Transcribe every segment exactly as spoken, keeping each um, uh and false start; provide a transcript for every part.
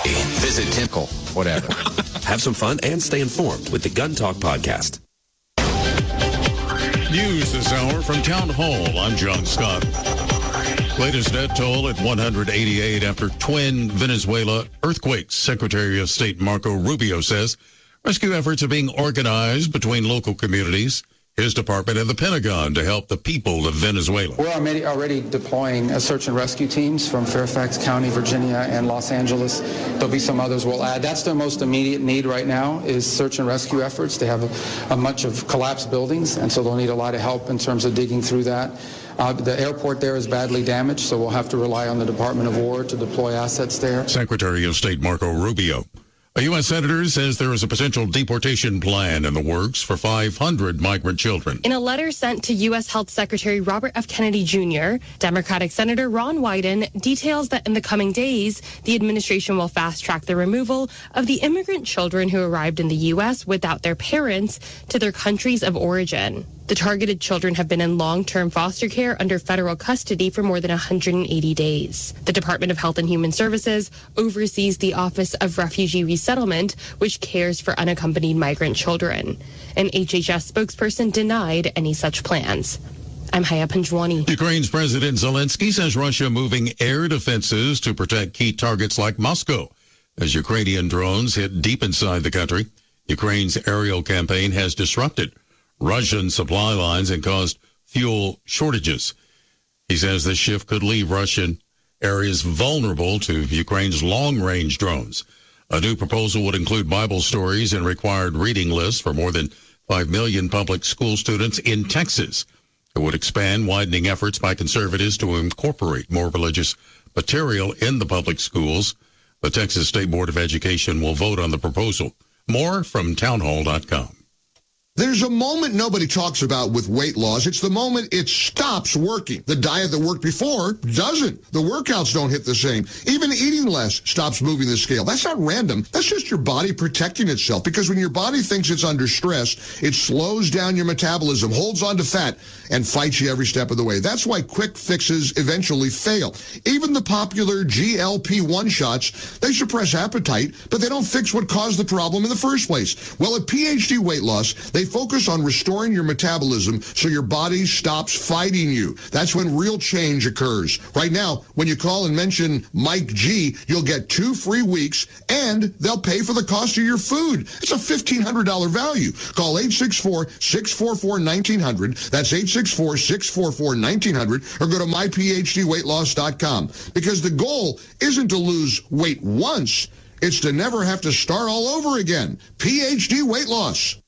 Visit Tinkle, whatever. Have some fun and stay informed with the Gun Talk podcast. News this hour from Town Hall. I'm John Scott. Latest death toll at one hundred eighty-eight after twin Venezuela earthquakes. Secretary of State Marco Rubio says rescue efforts are being organized between local communities, his department, and the Pentagon to help the people of Venezuela. We're already, already deploying a search and rescue teams from Fairfax County, Virginia, and Los Angeles. There'll be some others we'll add. That's their most immediate need right now is search and rescue efforts. They have a, a bunch of collapsed buildings, and so they'll need a lot of help in terms of digging through that. Uh, the airport there is badly damaged, so we'll have to rely on the Department of War to deploy assets there. Secretary of State Marco Rubio. A U S senator says there is a potential deportation plan in the works for five hundred migrant children. In a letter sent to U S Health Secretary Robert F. Kennedy Junior, Democratic Senator Ron Wyden details that in the coming days, the administration will fast-track the removal of the immigrant children who arrived in the U S without their parents to their countries of origin. The targeted children have been in long-term foster care under federal custody for more than one hundred eighty days. The Department of Health and Human Services oversees the Office of Refugee Resettlement, which cares for unaccompanied migrant children. An H H S spokesperson denied any such plans. I'm Haya Panjwani. Ukraine's President Zelensky says Russia moving air defenses to protect key targets like Moscow as Ukrainian drones hit deep inside the country. Ukraine's aerial campaign has disrupted Russian supply lines and caused fuel shortages. He says this shift could leave Russian areas vulnerable to Ukraine's long-range drones. A new proposal would include Bible stories and required reading lists for more than five million public school students in Texas. It would expand widening efforts by conservatives to incorporate more religious material in the public schools. The Texas State Board of Education will vote on the proposal. More from townhall dot com. There's a moment nobody talks about with weight loss. It's the moment it stops working. The diet that worked before doesn't. The workouts don't hit the same. Even eating less stops moving the scale. That's not random. That's just your body protecting itself. Because when your body thinks it's under stress, it slows down your metabolism, holds on to fat, and fights you every step of the way. That's why quick fixes eventually fail. Even the popular G L P one shots, they suppress appetite, but they don't fix what caused the problem in the first place. Well, at P H D Weight Loss, they focus on restoring your metabolism so your body stops fighting you. That's when real change occurs. Right now, when you call and mention Mike G, you'll get two free weeks, and they'll pay for the cost of your food. It's a fifteen hundred dollars value. Call eight six four, six four four, one nine zero zero. That's eight six four, six four four, one nine zero zero, or go to my p h d weight loss dot com. Because the goal isn't to lose weight once, it's to never have to start all over again. P H D Weight Loss.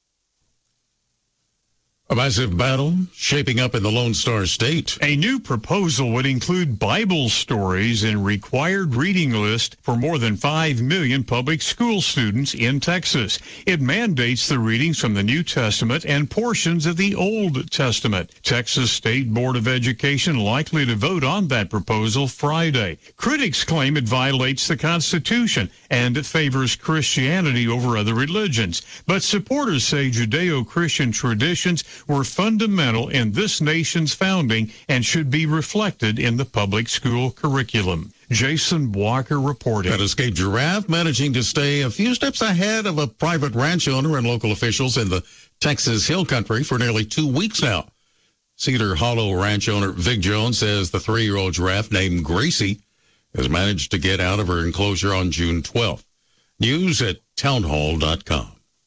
A massive battle shaping up in the Lone Star State. A new proposal would include Bible stories in required reading list for more than five million public school students in Texas. It mandates the readings from the New Testament and portions of the Old Testament. Texas State Board of Education likely to vote on that proposal Friday. Critics claim it violates the Constitution and favors Christianity over other religions. But supporters say Judeo-Christian traditions were fundamental in this nation's founding and should be reflected in the public school curriculum. Jason Walker reporting. An escaped giraffe managing to stay a few steps ahead of a private ranch owner and local officials in the Texas Hill Country for nearly two weeks now. Cedar Hollow ranch owner Vic Jones says the three-year-old giraffe named Gracie has managed to get out of her enclosure on June twelfth. News at townhall dot com.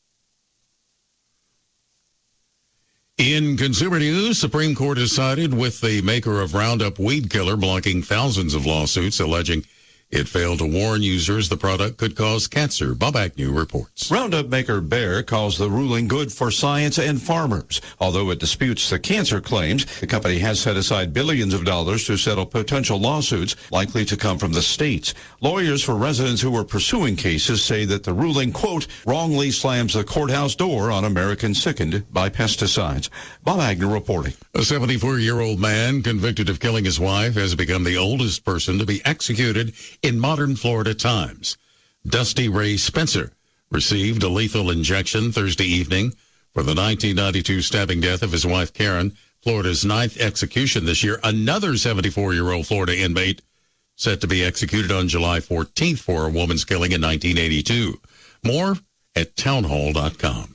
In consumer news, Supreme Court has sided with the maker of Roundup weed killer, blocking thousands of lawsuits alleging it failed to warn users the product could cause cancer. Bob Agnew reports. Roundup maker Bayer calls the ruling good for science and farmers. Although it disputes the cancer claims, the company has set aside billions of dollars to settle potential lawsuits likely to come from the states. Lawyers for residents who were pursuing cases say that the ruling, quote, wrongly slams the courthouse door on Americans sickened by pesticides. Bob Agnew reporting. A seventy-four-year-old man convicted of killing his wife has become the oldest person to be executed in modern Florida times. Dusty Ray Spencer received a lethal injection Thursday evening for the nineteen ninety-two stabbing death of his wife Karen, Florida's ninth execution this year. Another seventy-four-year-old Florida inmate set to be executed on July fourteenth for a woman's killing in nineteen eighty-two. More at townhall dot com.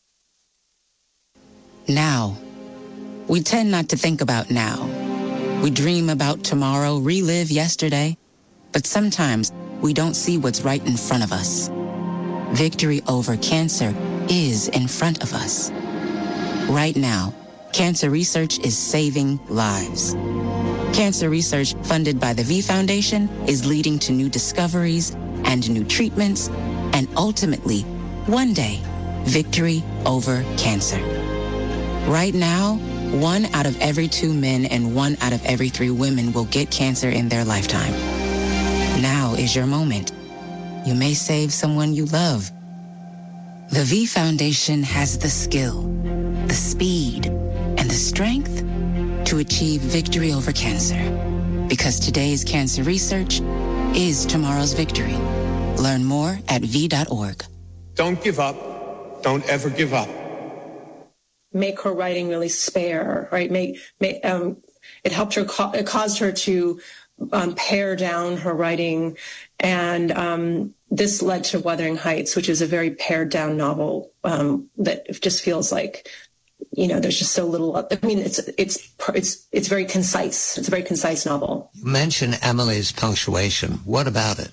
Now. We tend not to think about now. We dream about tomorrow, relive yesterday, but sometimes we don't see what's right in front of us. Victory over cancer is in front of us. Right now, cancer research is saving lives. Cancer research funded by the V Foundation is leading to new discoveries and new treatments, and ultimately, one day, victory over cancer. Right now, one out of every two men and one out of every three women will get cancer in their lifetime. Now is your moment. You may save someone you love. The V Foundation has the skill, the speed, and the strength to achieve victory over cancer. Because today's cancer research is tomorrow's victory. Learn more at v dot org. Don't give up. Don't ever give up. Make her writing really spare, right? Make, make um, it helped her, it caused her to um, pare down her writing, and um, this led to Wuthering Heights, which is a very pared down novel um, that just feels like, you know, there's just so little. I mean, it's it's it's it's very concise. It's a very concise novel. You mentioned Emily's punctuation. What about it?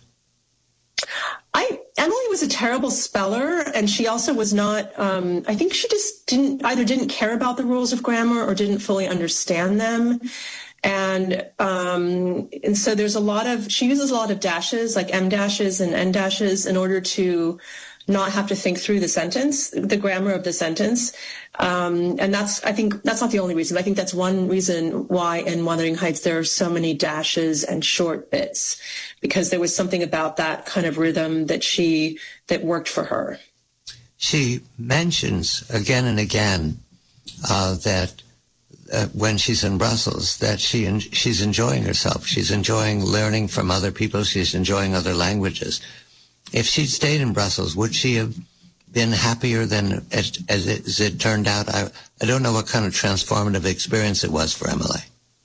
I Emily was a terrible speller, and she also was not. Um, I think she just didn't either didn't care about the rules of grammar or didn't fully understand them. And um, and so there's a lot of, she uses a lot of dashes, like em dashes and en dashes, in order to not have to think through the sentence, the grammar of the sentence. Um, and that's, I think that's not the only reason. I think that's one reason why in Wuthering Heights there are so many dashes and short bits, because there was something about that kind of rhythm that she, that worked for her. She mentions again and again uh, that Uh, when she's in Brussels, that she en- she's enjoying herself. She's enjoying learning from other people. She's enjoying other languages. If she'd stayed in Brussels, would she have been happier than as, as, it, as it turned out? I, I don't know what kind of transformative experience it was for Emily.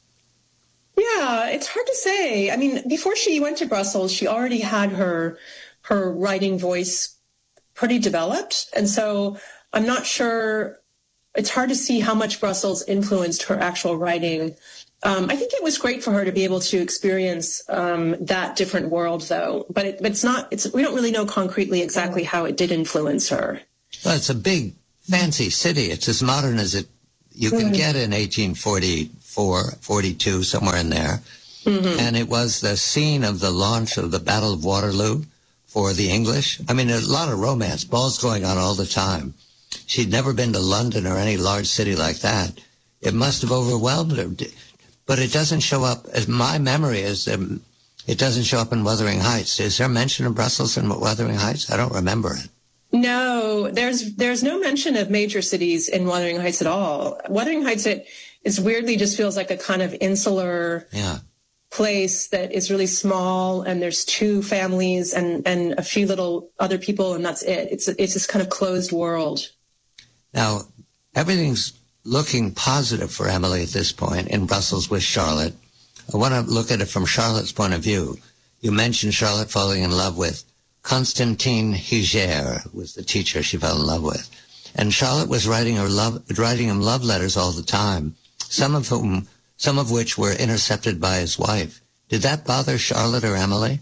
Yeah, it's hard to say. I mean, before she went to Brussels, she already had her her writing voice pretty developed. And so I'm not sure. It's hard to see how much Brussels influenced her actual writing. Um, I think it was great for her to be able to experience um, that different world, though. But, it, but it's not. It's we don't really know concretely exactly how it did influence her. Well, it's a big, fancy city. It's as modern as it you can mm-hmm. get in eighteen forty-four, forty-two, somewhere in there. Mm-hmm. And it was the scene of the launch of the Battle of Waterloo for the English. I mean, there's a lot of romance, balls going on all the time. She'd never been to London or any large city like that. It must have overwhelmed her. But it doesn't show up, as my memory is, um, it doesn't show up in Wuthering Heights. Is there mention of Brussels in Wuthering Heights? I don't remember it. No, there's there's no mention of major cities in Wuthering Heights at all. Wuthering Heights, it is weirdly just feels like a kind of insular yeah. place that is really small, and there's two families and, and a few little other people, and that's it. It's it's this kind of closed world. Now, everything's looking positive for Emily at this point in Brussels with Charlotte. I want to look at it from Charlotte's point of view. You mentioned Charlotte falling in love with Constantine Higer, who was the teacher she fell in love with. And Charlotte was writing her love, writing him love letters all the time, some of whom, some of which were intercepted by his wife. Did that bother Charlotte or Emily?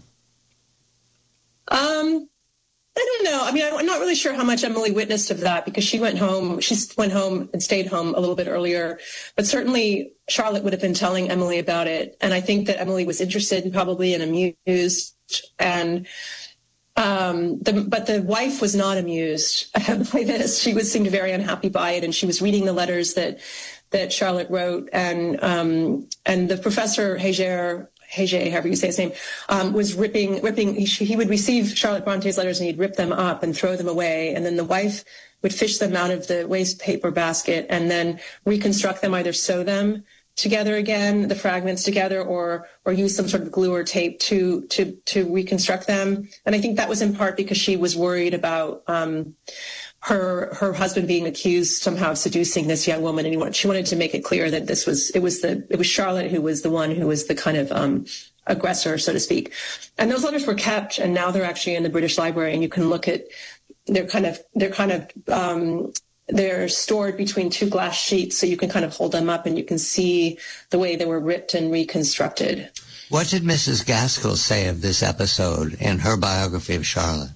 Um, I don't know. I mean, I'm not really sure how much Emily witnessed of that, because she went home, she went home and stayed home a little bit earlier. But certainly Charlotte would have been telling Emily about it. And I think that Emily was interested and probably and amused. And, um, the, but the wife was not amused by this. She was seemed very unhappy by it. And she was reading the letters that, that Charlotte wrote. And, um, and the professor, Heger, Heger, however you say his name, um, was ripping, ripping, he, he would receive Charlotte Bronte's letters and he'd rip them up and throw them away. And then the wife would fish them out of the waste paper basket and then reconstruct them, either sew them together again, the fragments together, or, or use some sort of glue or tape to, to, to reconstruct them. And I think that was in part because she was worried about, um, her, her husband being accused somehow of seducing this young woman. And he wanted, she wanted to make it clear that this was, it was the, it was Charlotte who was the one who was the kind of, um, aggressor, so to speak. And those letters were kept, and now they're actually in the British Library, and you can look at, they're kind of, they're kind of, um, they're stored between two glass sheets, so you can kind of hold them up and you can see the way they were ripped and reconstructed. What did Missus Gaskell say of this episode in her biography of Charlotte?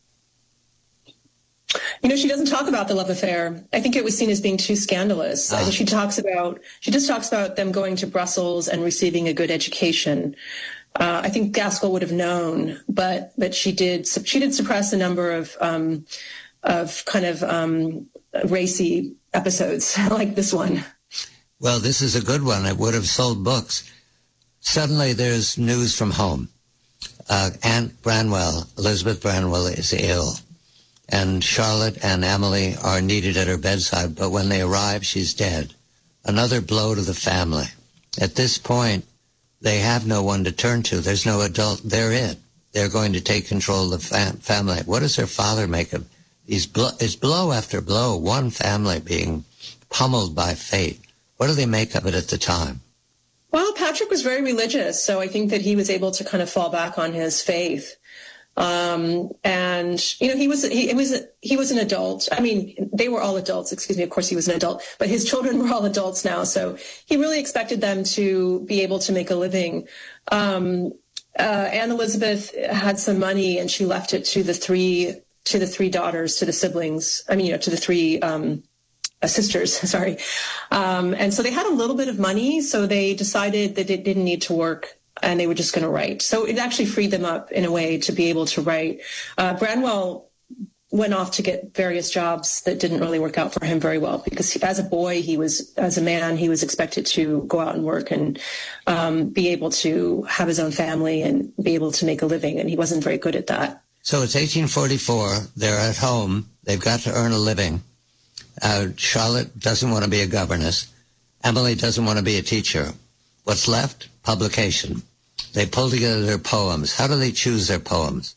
You know, she doesn't talk about the love affair. I think it was seen as being too scandalous. Ah. I think she talks about, she just talks about them going to Brussels and receiving a good education. Uh, I think Gaskell would have known, but but she did she did suppress a number of um, of kind of um, racy episodes like this one. Well, this is a good one. It would have sold books. Suddenly, there's news from home. Uh, Aunt Branwell, Elizabeth Branwell, is ill, and Charlotte and Emily are needed at her bedside. But when they arrive, she's dead. Another blow to the family. At this point, they have no one to turn to. There's no adult. They're it. They're going to take control of the fam- family. What does their father make of these? Blo- it's blow after blow, one family being pummeled by fate. What do they make of it at the time? Well, Patrick was very religious, so I think that he was able to kind of fall back on his faith. Um, and, you know, he was, he, it was, he was an adult. I mean, they were all adults, excuse me. Of course he was an adult, but his children were all adults now. So he really expected them to be able to make a living. Um, uh, Anne Elizabeth had some money and she left it to the three, to the three daughters, to the siblings. I mean, you know, to the three, um, uh, sisters, sorry. Um, and so they had a little bit of money. So they decided that it didn't need to work, and they were just going to write. So it actually freed them up in a way to be able to write. Uh, Branwell went off to get various jobs that didn't really work out for him very well, because he, as a boy, he was, as a man, he was expected to go out and work and um, be able to have his own family and be able to make a living, and he wasn't very good at that. So it's eighteen forty-four. They're at home. They've got to earn a living. Uh, Charlotte doesn't want to be a governess. Emily doesn't want to be a teacher. What's left? Publication. They pull together their poems. How do they choose their poems?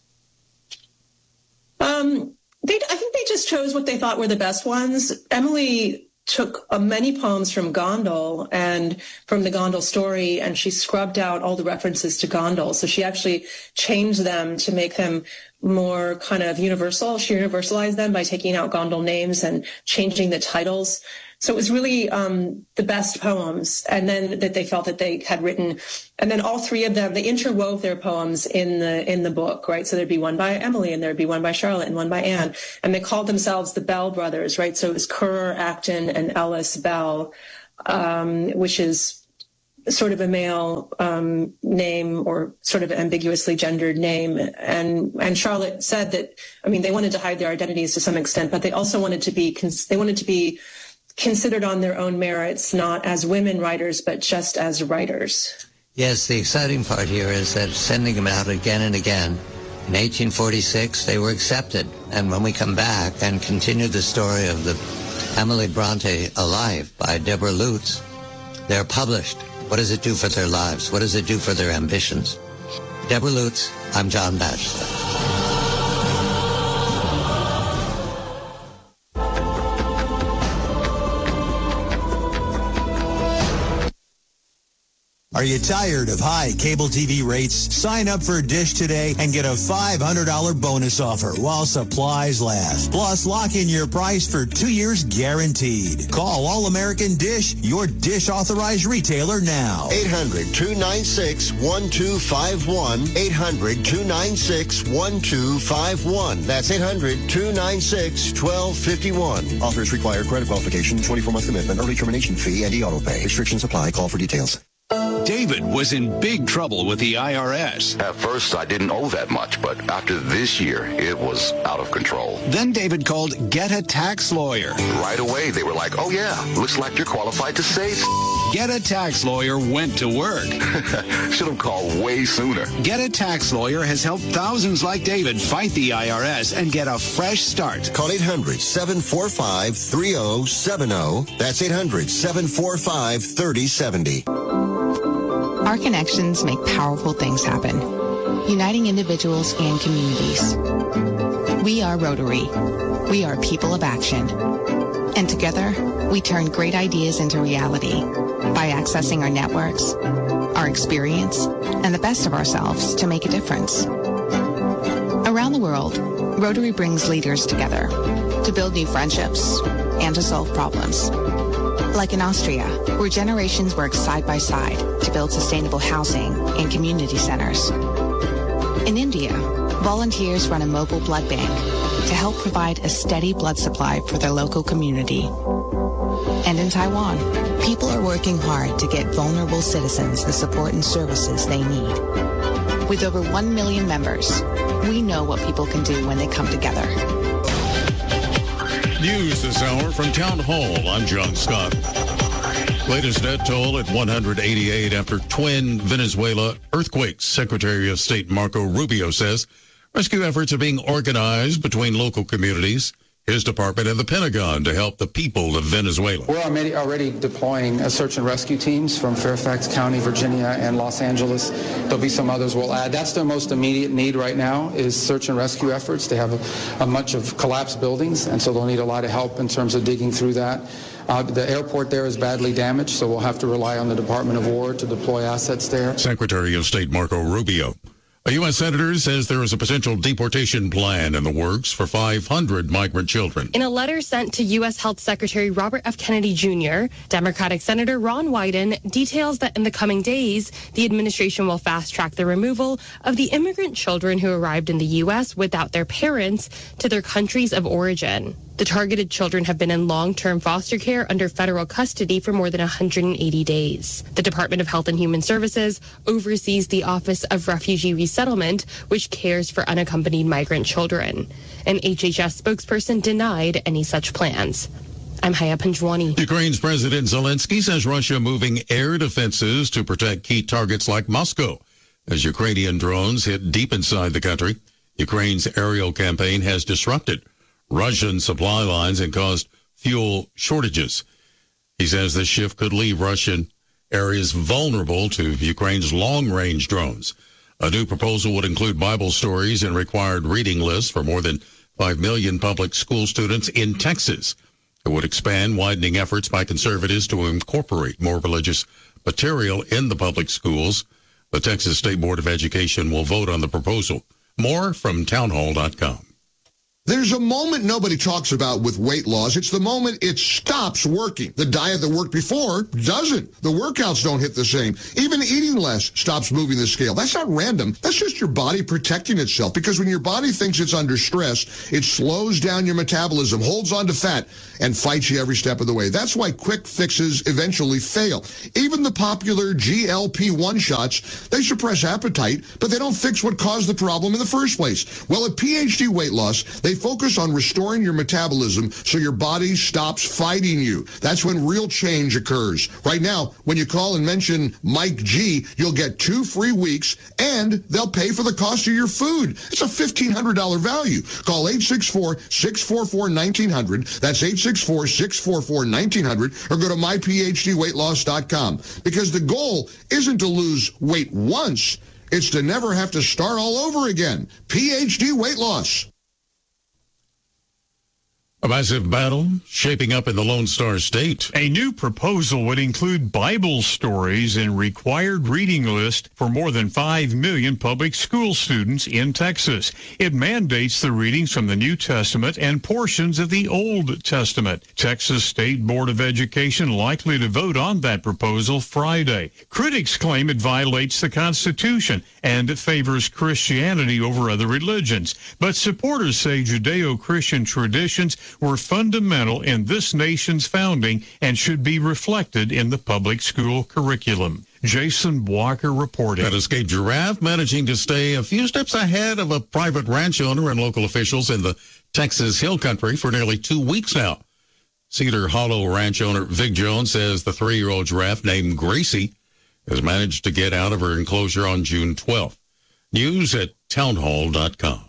Um, they, I think they just chose what they thought were the best ones. Emily took uh, many poems from Gondel and from the Gondel story, and she scrubbed out all the references to Gondel. So she actually changed them to make them more kind of universal. She universalized them by taking out Gondel names and changing the titles. So it was really um, the best poems, and then that they felt that they had written. And then all three of them, they interwove their poems in the in the book, right? So there'd be one by Emily, and there'd be one by Charlotte, and one by Anne. And they called themselves the Bell Brothers, right? So it was Currer, Acton, and Ellis Bell, um, which is sort of a male um, name, or sort of ambiguously gendered name. And and Charlotte said that, I mean, they wanted to hide their identities to some extent, but they also wanted to be they wanted to be considered on their own merits, not as women writers, but just as writers. Yes, the exciting part here is that sending them out again and again. In eighteen forty-six, they were accepted. And when we come back and continue the story of the Emily Bronte Alive by Deborah Lutz, they're published. What does it do for their lives? What does it do for their ambitions? Deborah Lutz, I'm John Batchelor. Are you tired of high cable T V rates? Sign up for Dish today and get a five hundred dollars bonus offer while supplies last. Plus, lock in your price for two years guaranteed. Call All-American Dish, your Dish authorized retailer now. eight hundred, two nine six, one two five one. eight hundred, two nine six, one two five one. That's eight hundred, two nine six, one two five one. Offers require credit qualification, twenty-four month commitment, early termination fee, and e-auto pay. Restrictions apply. Call for details. David was in big trouble with the I R S. At first, I didn't owe that much, but after this year, it was out of control. Then David called Get a Tax Lawyer. Right away, they were like, oh yeah, looks like you're qualified to save. Get a Tax Lawyer went to work. Should have called way sooner. Get a Tax Lawyer has helped thousands like David fight the I R S and get a fresh start. Call eight hundred, seven four five, three oh seven oh. That's eight hundred, seven four five, three oh seven oh. Our connections make powerful things happen, uniting individuals and communities. We are Rotary. We are people of action. And together, we turn great ideas into reality by accessing our networks, our experience, and the best of ourselves to make a difference. Around the world, Rotary brings leaders together to build new friendships and to solve problems. Like in Austria, where generations work side by side to build sustainable housing and community centers. In India, volunteers run a mobile blood bank to help provide a steady blood supply for their local community. And in Taiwan, people are working hard to get vulnerable citizens the support and services they need. With over one million members, we know what people can do when they come together. News this hour from Town Hall. I'm John Scott. Latest death toll at one hundred eighty-eight after twin Venezuela earthquakes. Secretary of State Marco Rubio says rescue efforts are being organized between local communities, his department, and the Pentagon to help the people of Venezuela. We're already, already deploying a search and rescue teams from Fairfax County, Virginia, and Los Angeles. There'll be some others we'll add. That's their most immediate need right now is search and rescue efforts. They have a, a much of collapsed buildings, and so they'll need a lot of help in terms of digging through that. Uh, the airport there is badly damaged, so we'll have to rely on the Department of War to deploy assets there. Secretary of State Marco Rubio. A U S senator says there is a potential deportation plan in the works for five hundred migrant children. In a letter sent to U S Health Secretary Robert F. Kennedy Junior, Democratic Senator Ron Wyden details that in the coming days, the administration will fast-track the removal of the immigrant children who arrived in the U S without their parents to their countries of origin. The targeted children have been in long-term foster care under federal custody for more than one hundred eighty days. The Department of Health and Human Services oversees the Office of Refugee Resettlement, which cares for unaccompanied migrant children. An H H S spokesperson denied any such plans. I'm Haya Panjwani. Ukraine's President Zelensky says Russia moving air defenses to protect key targets like Moscow as Ukrainian drones hit deep inside the country. Ukraine's aerial campaign has disrupted Russian supply lines and caused fuel shortages. He says this shift could leave Russian areas vulnerable to Ukraine's long-range drones. A new proposal would include Bible stories and required reading lists for more than five million public school students in Texas. It would expand widening efforts by conservatives to incorporate more religious material in the public schools. The Texas State Board of Education will vote on the proposal. More from townhall dot com. There's a moment nobody talks about with weight loss. It's the moment it stops working. The diet that worked before doesn't. The workouts don't hit the same. Even eating less stops moving the scale. That's not random. That's just your body protecting itself, because when your body thinks it's under stress, it slows down your metabolism, holds on to fat, and fights you every step of the way. That's why quick fixes eventually fail. Even the popular G L P one shots, they suppress appetite, but they don't fix what caused the problem in the first place. Well, at P H D Weight Loss, they focus on restoring your metabolism so your body stops fighting you. That's when real change occurs. Right now, when you call and mention Mike G, you'll get two free weeks, and they'll pay for the cost of your food. It's a fifteen hundred dollars value. Call eight six four, six four four, one nine zero zero. That's eight six four, six four four, one nine zero zero, or go to my p h d weight loss dot com. Because the goal isn't to lose weight once, it's to never have to start all over again. P H D Weight Loss. A massive battle shaping up in the Lone Star State. A new proposal would include Bible stories and required reading list for more than five million public school students in Texas. It mandates the readings from the New Testament and portions of the Old Testament. Texas State Board of Education likely to vote on that proposal Friday. Critics claim it violates the Constitution and favors Christianity over other religions. But supporters say Judeo-Christian traditions were fundamental in this nation's founding and should be reflected in the public school curriculum. Jason Walker reporting. That escaped giraffe managing to stay a few steps ahead of a private ranch owner and local officials in the Texas Hill Country for nearly two weeks now. Cedar Hollow ranch owner Vic Jones says the three-year-old giraffe named Gracie has managed to get out of her enclosure on June twelfth. News at townhall dot com.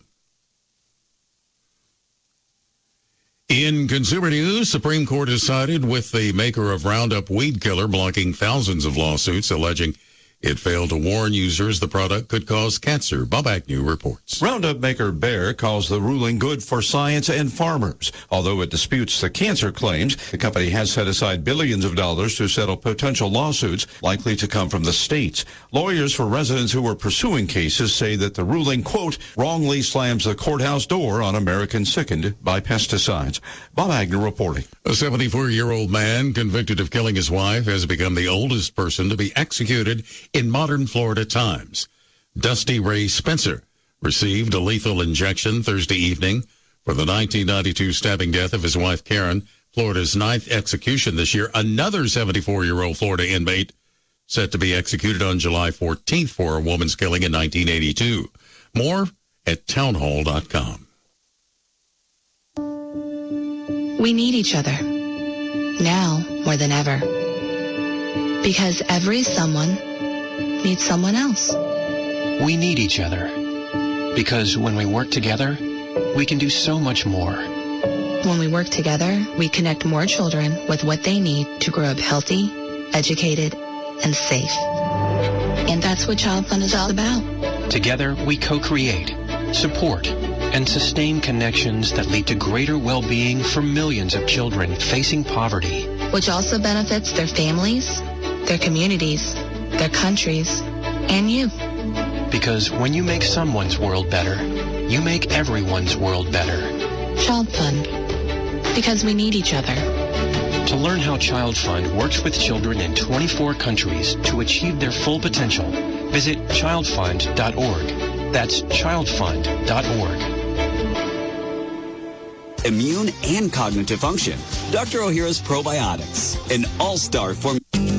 In consumer news, Supreme Court has sided with the maker of Roundup weed killer, blocking thousands of lawsuits alleging It failed to warn users the product could cause cancer. Bob Agnew reports. Roundup maker Bayer calls the ruling good for science and farmers. Although it disputes the cancer claims, the company has set aside billions of dollars to settle potential lawsuits likely to come from the states. Lawyers for residents who were pursuing cases say that the ruling, quote, wrongly slams the courthouse door on Americans sickened by pesticides. Bob Agnew reporting. A seventy-four-year-old man convicted of killing his wife has become the oldest person to be executed in modern Florida times. Dusty Ray Spencer received a lethal injection Thursday evening for the nineteen ninety-two stabbing death of his wife Karen, Florida's ninth execution this year. Another seventy-four-year-old Florida inmate set to be executed on July fourteenth for a woman's killing in nineteen eighty-two. More at townhall dot com. We need each other, now more than ever. Because every someone needs someone else. We need each other, because when we work together, we can do so much more. When we work together, we connect more children with what they need to grow up healthy, educated, and safe. And that's what Child Fund is all about. Together, we co-create, support, and sustain connections that lead to greater well-being for millions of children facing poverty. Which also benefits their families, their communities, their countries, and you. Because when you make someone's world better, you make everyone's world better. Child Fund. Because we need each other. To learn how Child Fund works with children in twenty-four countries to achieve their full potential, visit child fund dot org. That's child fund dot org. Immune and cognitive function. Doctor Ohhira's Probiotics, an all-star for...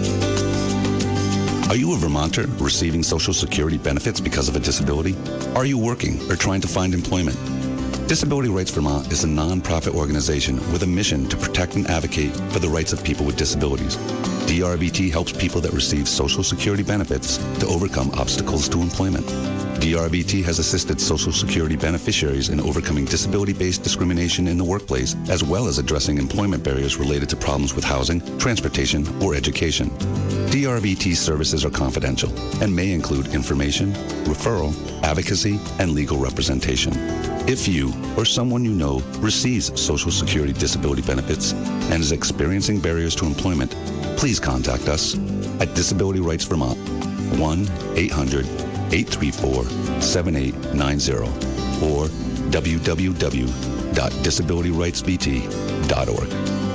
Are you a Vermonter receiving Social Security benefits because of a disability? Are you working or trying to find employment? Disability Rights Vermont is a non-profit organization with a mission to protect and advocate for the rights of people with disabilities. D R V T helps people that receive Social Security benefits to overcome obstacles to employment. D R V T has assisted Social Security beneficiaries in overcoming disability-based discrimination in the workplace, as well as addressing employment barriers related to problems with housing, transportation, or education. D R V T services are confidential and may include information, referral, advocacy, and legal representation. If you or someone you know receives Social Security disability benefits and is experiencing barriers to employment, please contact us at Disability Rights Vermont, one eight hundred eight three four seven eight nine zero or w w w dot disability rights v t dot org.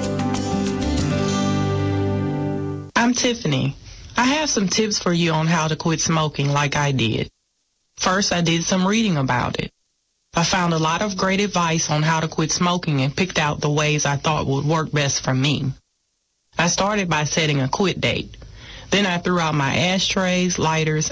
I'm Tiffany. I have some tips for you on how to quit smoking like I did. First, I did some reading about it. I found a lot of great advice on how to quit smoking and picked out the ways I thought would work best for me. I started by setting a quit date. Then I threw out my ashtrays, lighters,